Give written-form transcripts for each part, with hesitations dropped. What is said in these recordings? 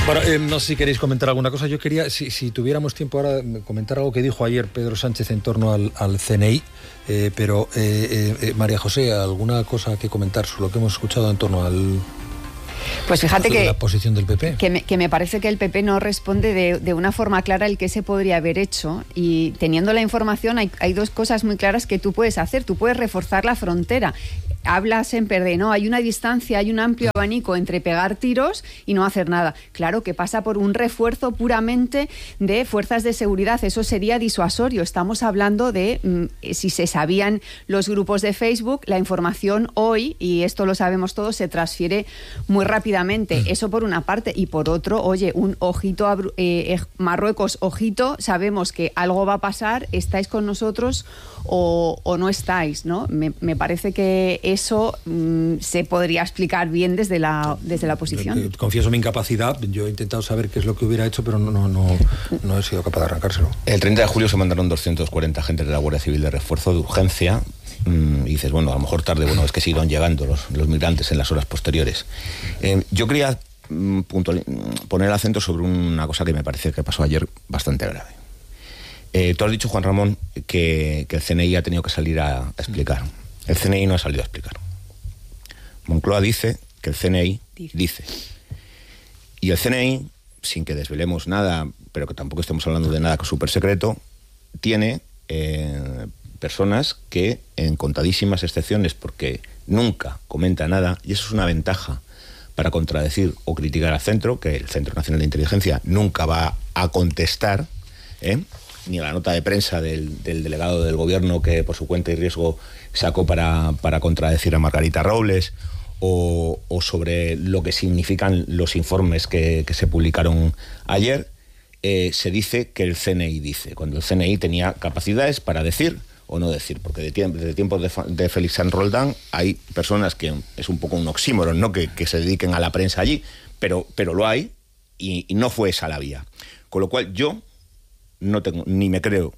Bueno, no sé si queréis comentar alguna cosa. Yo quería, si tuviéramos tiempo ahora, comentar algo que dijo ayer Pedro Sánchez en torno al CNI, pero María José, ¿alguna cosa que comentar sobre lo que hemos escuchado en torno al... Pues fíjate que la posición del PP. Que me parece que el PP no responde de una forma clara el que se podría haber hecho, y teniendo la información hay dos cosas muy claras que tú puedes hacer. Tú puedes reforzar la frontera. Habla Semper de no, hay una distancia, hay un amplio abanico entre pegar tiros y no hacer nada. Claro que pasa por un refuerzo puramente de fuerzas de seguridad, eso sería disuasorio. Estamos hablando de si se sabían los grupos de Facebook, la información hoy, y esto lo sabemos todos, se transfiere muy rápidamente. Eso por una parte, y por otro, oye, un ojito a Marruecos, ojito, sabemos que algo va a pasar, estáis con nosotros o no estáis, ¿no? Me parece que eso se podría explicar bien desde la oposición. Confieso mi incapacidad, yo he intentado saber qué es lo que hubiera hecho, pero no he sido capaz de arrancárselo. El 30 de julio se mandaron 240 agentes de la Guardia Civil de refuerzo de urgencia, y dices, bueno, a lo mejor tarde, bueno, es que siguieron llegando los migrantes en las horas posteriores. Yo quería poner el acento sobre una cosa que me parece que pasó ayer bastante grave. Tú has dicho, Juan Ramón, que el CNI ha tenido que salir a explicar. El CNI no ha salido a explicar. Moncloa dice que el CNI dice. Y el CNI, sin que desvelemos nada, pero que tampoco estemos hablando de nada súper secreto, tiene personas que, en contadísimas excepciones, porque nunca comenta nada, y eso es una ventaja para contradecir o criticar al centro, que el Centro Nacional de Inteligencia nunca va a contestar, ni a la nota de prensa del delegado del gobierno que por su cuenta y riesgo sacó para contradecir a Margarita Robles, o sobre lo que significan los informes que se publicaron ayer. Se dice que el CNI dice, cuando el CNI tenía capacidades para decir o no decir, porque desde tiempos de Félix San Roldán hay personas que es un poco un oxímoron, ¿no? que se dediquen a la prensa allí, pero lo hay, y no fue esa la vía. Con lo cual yo no tengo, ni me creo,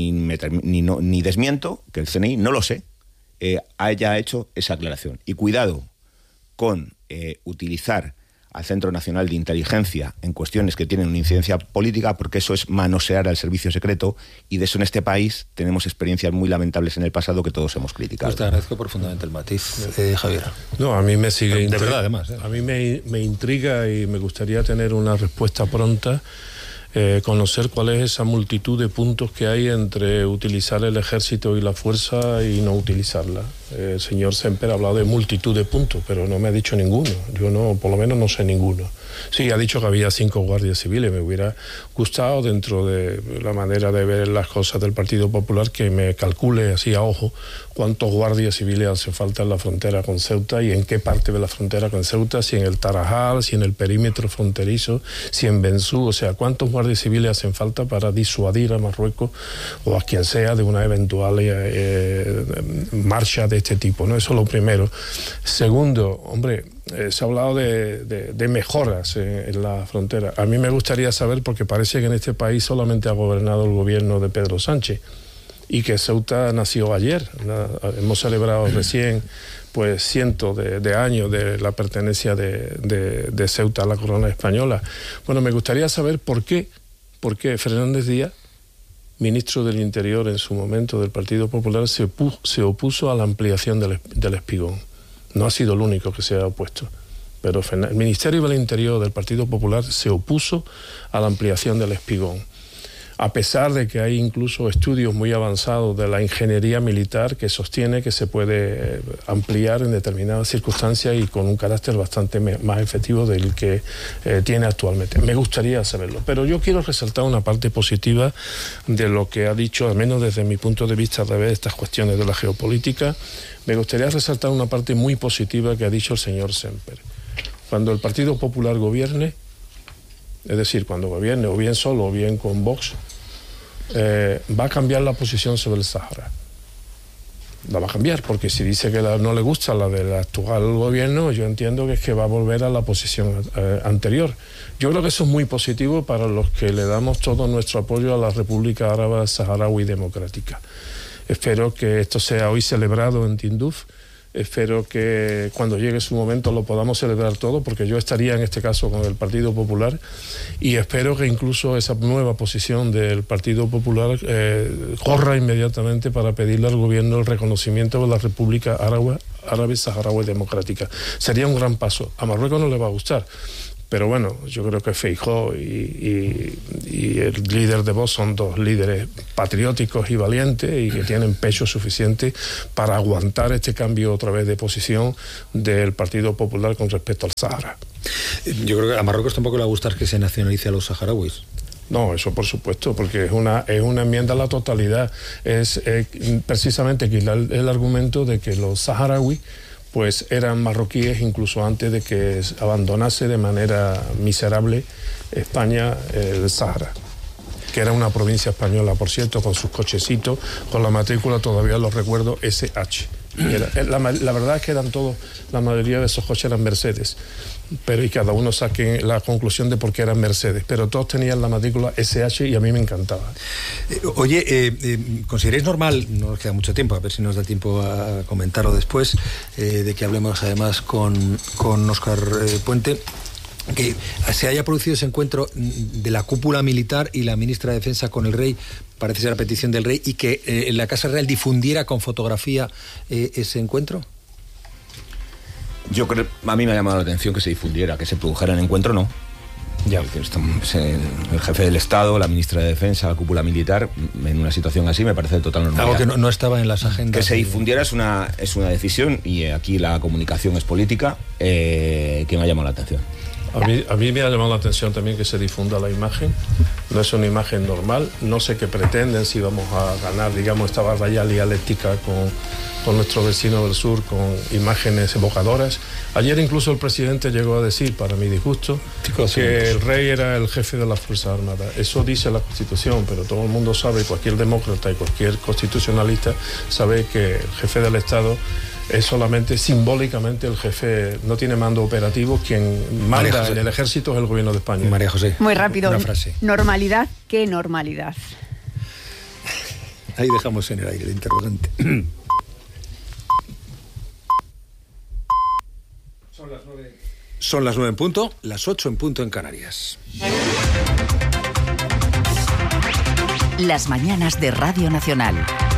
ni desmiento que el CNI, no lo sé, haya hecho esa aclaración. Y cuidado con utilizar al Centro Nacional de Inteligencia en cuestiones que tienen una incidencia política, porque eso es manosear al servicio secreto, y de eso en este país tenemos experiencias muy lamentables en el pasado que todos hemos criticado. Pues te agradezco profundamente el matiz, Javier. No, a mí me sigue... De verdad, además. A mí me intriga y me gustaría tener una respuesta pronta, conocer cuál es esa multitud de puntos que hay entre utilizar el ejército y la fuerza y no utilizarla. El señor Semper ha hablado de multitud de puntos, pero no me ha dicho ninguno. Yo no, por lo menos no sé ninguno. Sí, ha dicho que había 5 guardias civiles. Me hubiera gustado, dentro de la manera de ver las cosas del Partido Popular, que me calcule así a ojo cuántos guardias civiles hace falta en la frontera con Ceuta y en qué parte de la frontera con Ceuta, si en el Tarajal, si en el perímetro fronterizo, si en Benzú, o sea, cuántos guardias civiles hacen falta para disuadir a Marruecos o a quien sea de una eventual marcha de este tipo, ¿no? Eso es lo primero. Segundo, hombre, se ha hablado de mejoras en la frontera. A mí me gustaría saber, porque parece que en este país solamente ha gobernado el gobierno de Pedro Sánchez y que Ceuta nació ayer. Hemos celebrado recién pues cientos de años de la pertenencia de Ceuta a la corona española. Bueno, me gustaría saber por qué Fernández Díaz, ministro del Interior en su momento del Partido Popular, se opuso a la ampliación del Espigón. No ha sido el único que se ha opuesto, pero el Ministerio del Interior del Partido Popular se opuso a la ampliación del Espigón, a pesar de que hay incluso estudios muy avanzados de la ingeniería militar que sostiene que se puede ampliar en determinadas circunstancias y con un carácter bastante más efectivo del que tiene actualmente. Me gustaría saberlo, pero yo quiero resaltar una parte positiva de lo que ha dicho, al menos desde mi punto de vista, a través de estas cuestiones de la geopolítica. Me gustaría resaltar una parte muy positiva que ha dicho el señor Semper. Cuando el Partido Popular gobierne, es decir, cuando gobierne o bien solo o bien con Vox, va a cambiar la posición sobre el Sahara. La va a cambiar, porque si dice que no le gusta la del actual gobierno, yo entiendo que es que va a volver a la posición anterior. Yo creo que eso es muy positivo para los que le damos todo nuestro apoyo a la República Árabe Saharaui Democrática. Espero que esto sea hoy celebrado en Tinduf, Espero que cuando llegue su momento lo podamos celebrar todo, porque yo estaría en este caso con el Partido Popular, y espero que incluso esa nueva posición del Partido Popular corra inmediatamente para pedirle al gobierno el reconocimiento de la República Árabe Saharaui Democrática. Sería un gran paso. A Marruecos no le va a gustar, pero bueno, yo creo que Feijóo y el líder de Vox son dos líderes patrióticos y valientes y que tienen pecho suficiente para aguantar este cambio otra vez de posición del Partido Popular con respecto al Sahara. Yo creo que a Marruecos tampoco le va a gustar que se nacionalice a los saharauis. No, eso por supuesto, porque es una enmienda a la totalidad. Es precisamente que el argumento de que los saharauis pues eran marroquíes incluso antes de que abandonase de manera miserable España el Sahara, que era una provincia española, por cierto, con sus cochecitos, con la matrícula, todavía los recuerdo, SH. La verdad es que eran todos, la mayoría de esos coches eran Mercedes, pero y cada uno saque la conclusión de por qué eran Mercedes, pero todos tenían la matrícula SH y a mí me encantaba. ¿Consideráis normal, no nos queda mucho tiempo, a ver si nos da tiempo a comentarlo después, de que hablemos además con Óscar Puente, que se haya producido ese encuentro de la cúpula militar y la ministra de Defensa con el rey, parece ser a petición del rey, y que la Casa Real difundiera con fotografía ese encuentro? Yo creo, a mí me ha llamado la atención que se difundiera, que se produjera el encuentro, no. Ya. El jefe del Estado, la ministra de Defensa, la cúpula militar, en una situación así me parece total normalidad. Algo que no estaba en las agendas. Que se difundiera es una decisión, y aquí la comunicación es política, que me ha llamado la atención. A mí me ha llamado la atención también que se difunda la imagen. No es una imagen normal. No sé qué pretenden, si vamos a ganar, digamos, esta batalla dialéctica con nuestro vecino del sur, con imágenes evocadoras. Ayer incluso el presidente llegó a decir, para mi disgusto, que el rey era el jefe de las Fuerzas Armadas. Eso dice la Constitución, pero todo el mundo sabe, cualquier demócrata y cualquier constitucionalista sabe que el jefe del Estado es solamente simbólicamente el jefe, no tiene mando operativo, quien manda en el ejército es el gobierno de España. María José. Muy rápido. Una frase. Normalidad, ¿qué normalidad? Ahí dejamos en el aire el interrogante. Son las 9 en punto, las 8 en punto en Canarias. Las mañanas de Radio Nacional.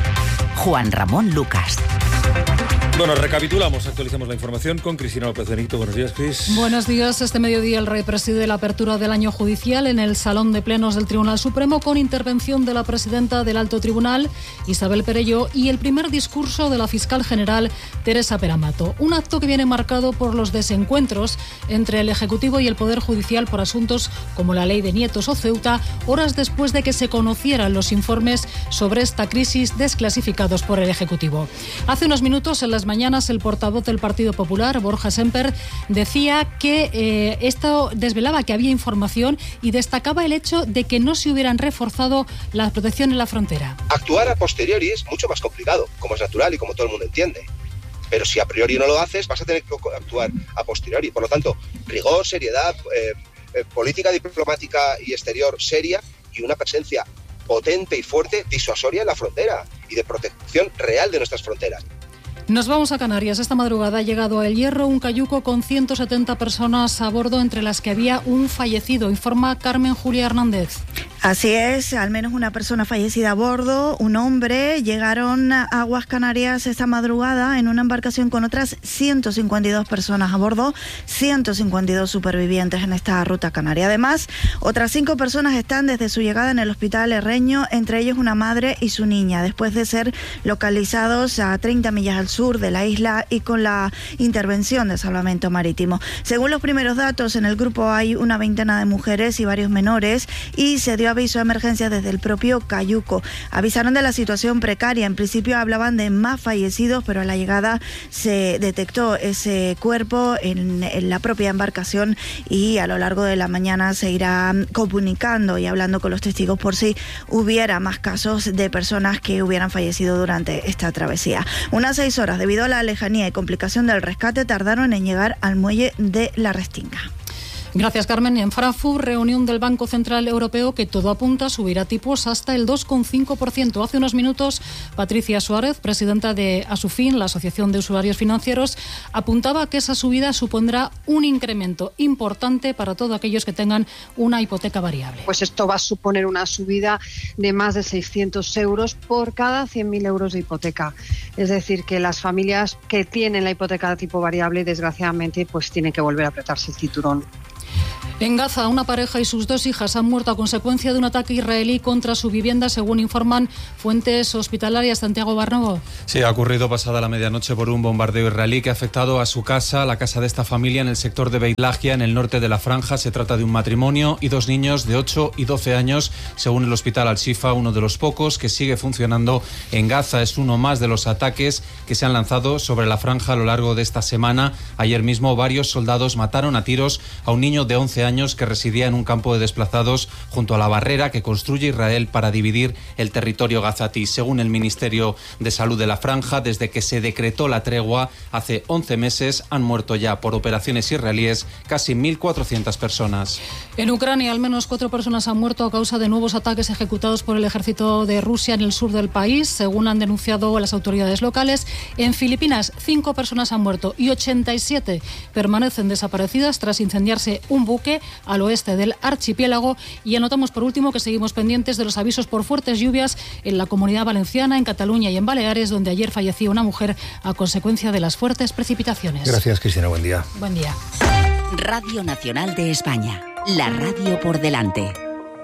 Juan Ramón Lucas. Bueno, recapitulamos, actualizamos la información con Cristina López Benito. Buenos días, Cris. Buenos días. Este mediodía el rey preside la apertura del año judicial en el Salón de Plenos del Tribunal Supremo, con intervención de la presidenta del Alto Tribunal, Isabel Perelló, y el primer discurso de la fiscal general, Teresa Peramato. Un acto que viene marcado por los desencuentros entre el Ejecutivo y el Poder Judicial por asuntos como la ley de Nietos o Ceuta, horas después de que se conocieran los informes sobre esta crisis desclasificados por el Ejecutivo. Hace unos minutos, en las mañanas, el portavoz del Partido Popular, Borja Semper, decía que esto desvelaba que había información y destacaba el hecho de que no se hubieran reforzado la protección en la frontera. Actuar a posteriori es mucho más complicado, como es natural y como todo el mundo entiende. Pero si a priori no lo haces, vas a tener que actuar a posteriori. Por lo tanto, rigor, seriedad, política diplomática y exterior seria, y una presencia potente y fuerte, disuasoria en la frontera y de protección real de nuestras fronteras. Nos vamos a Canarias. Esta madrugada ha llegado a El Hierro un cayuco con 170 personas a bordo, entre las que había un fallecido, informa Carmen Julia Hernández. Así es, al menos una persona fallecida a bordo, un hombre. Llegaron a Aguas Canarias esta madrugada en una embarcación con otras 152 personas a bordo, 152 supervivientes en esta ruta canaria. Además, otras 5 personas están desde su llegada en el hospital herreño, entre ellos una madre y su niña, después de ser localizados a 30 millas al sur de la isla y con la intervención de salvamento marítimo. Según los primeros datos, en el grupo hay una veintena de mujeres y varios menores, y se dio aviso de emergencia desde el propio cayuco. Avisaron de la situación precaria. En principio hablaban de más fallecidos, pero a la llegada se detectó ese cuerpo en la propia embarcación, y a lo largo de la mañana se irá comunicando y hablando con los testigos por si hubiera más casos de personas que hubieran fallecido durante esta travesía. Unas 6 horas, debido a la lejanía y complicación del rescate, tardaron en llegar al muelle de La Restinga. Gracias, Carmen. En Frankfurt, reunión del Banco Central Europeo que todo apunta a subir a tipos hasta el 2,5%. Hace unos minutos, Patricia Suárez, presidenta de Asufin, la Asociación de Usuarios Financieros, apuntaba que esa subida supondrá un incremento importante para todos aquellos que tengan una hipoteca variable. Pues esto va a suponer una subida de más de 600 euros por cada 100.000 euros de hipoteca. Es decir, que las familias que tienen la hipoteca de tipo variable, desgraciadamente, pues tienen que volver a apretarse el cinturón. En Gaza, una pareja y sus 2 hijas han muerto a consecuencia de un ataque israelí contra su vivienda, según informan fuentes hospitalarias. Santiago Barnovo. Sí, ha ocurrido pasada la medianoche por un bombardeo israelí que ha afectado a su casa, la casa de esta familia en el sector de Beit Lahia, en el norte de la franja. Se trata de un matrimonio y 2 niños de 8 y 12 años, según el hospital Al-Shifa, uno de los pocos que sigue funcionando en Gaza. Es uno más de los ataques que se han lanzado sobre la franja a lo largo de esta semana. Ayer mismo varios soldados mataron a tiros a un niño de 11 años que residía en un campo de desplazados junto a la barrera que construye Israel para dividir el territorio gazatí. Según el Ministerio de Salud de la franja, desde que se decretó la tregua hace 11 meses, han muerto ya por operaciones israelíes casi 1.400 personas. En Ucrania, al menos 4 personas han muerto a causa de nuevos ataques ejecutados por el ejército de Rusia en el sur del país, según han denunciado las autoridades locales. En Filipinas, 5 personas han muerto y 87 permanecen desaparecidas tras incendiarse un buque al oeste del archipiélago. Y anotamos por último que seguimos pendientes de los avisos por fuertes lluvias en la Comunidad Valenciana, en Cataluña y en Baleares, donde ayer falleció una mujer a consecuencia de las fuertes precipitaciones. Gracias, Cristina. Buen día. Buen día. Radio Nacional de España. La radio por delante.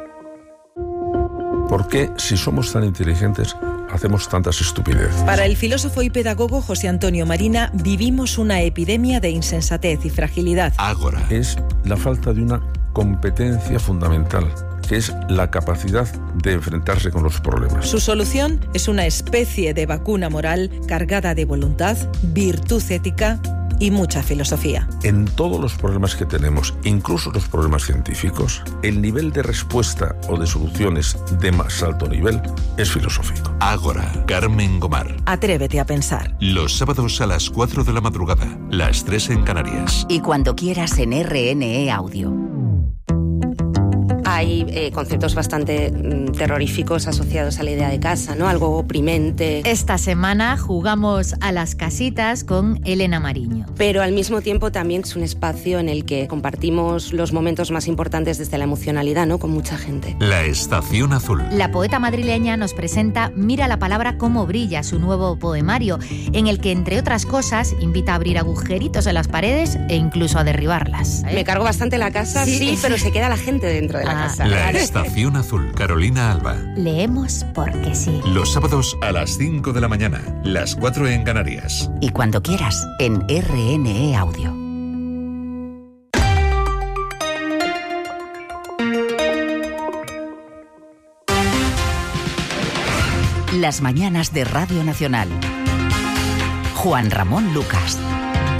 ¿Por qué, si somos tan inteligentes, hacemos tantas estupideces? Para el filósofo y pedagogo José Antonio Marina, vivimos una epidemia de insensatez y fragilidad. Ágora. Es la falta de una competencia fundamental, que es la capacidad de enfrentarse con los problemas. Su solución es una especie de vacuna moral cargada de voluntad, virtud ética y mucha filosofía. En todos los problemas que tenemos, incluso los problemas científicos, el nivel de respuesta o de soluciones de más alto nivel es filosófico. Ágora, Carmen Gomar. Atrévete a pensar. Los sábados a las 4 de la madrugada, las 3 en Canarias. Y cuando quieras en RNE Audio. Hay conceptos bastante terroríficos asociados a la idea de casa, ¿no? Algo oprimente. Esta semana jugamos a las casitas con Elena Mariño. Pero al mismo tiempo también es un espacio en el que compartimos los momentos más importantes desde la emocionalidad, ¿no? Con mucha gente. La Estación Azul. La poeta madrileña nos presenta Mira la palabra cómo brilla, su nuevo poemario, en el que, entre otras cosas, invita a abrir agujeritos en las paredes e incluso a derribarlas. Me cargo bastante la casa, sí, pero se queda la gente dentro de la casa. La Estación Azul, Carolina Alba. Leemos porque sí. Los sábados a las 5 de la mañana, las 4 en Canarias. Y cuando quieras, en RNE Audio. Las mañanas de Radio Nacional. Juan Ramón Lucas.